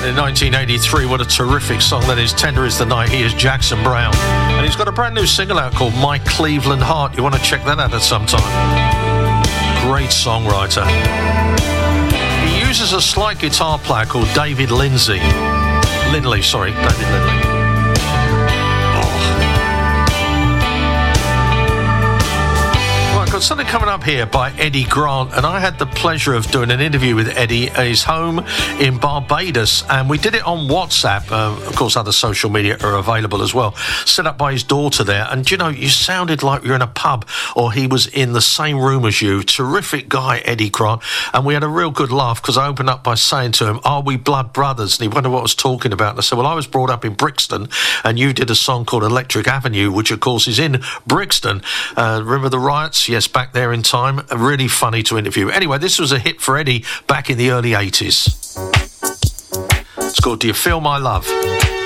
in 1983. What a terrific song that is. Tender is the Night. He is Jackson Browne. And he's got a brand new single out called My Cleveland Heart. You want to check that out at some time. Great songwriter. He uses a slide guitar player called David Lindley. David Lindley. Got something coming up here by Eddie Grant, and I had the pleasure of doing an interview with Eddie at his home in Barbados, and we did it on WhatsApp. Of course, other social media are available as well, set up by his daughter there. And you know, you sounded like you're in a pub or he was in the same room as you. Terrific guy, Eddie Grant, and we had a real good laugh because I opened up by saying to him, are we blood brothers? And he wondered what I was talking about, and I said, well, I was brought up in Brixton and you did a song called Electric Avenue, which of course is in Brixton. Remember the riots? Yes, back there in time. Really funny to interview. Anyway, this was a hit for Eddie back in the early 80s. It's called Do You Feel My Love?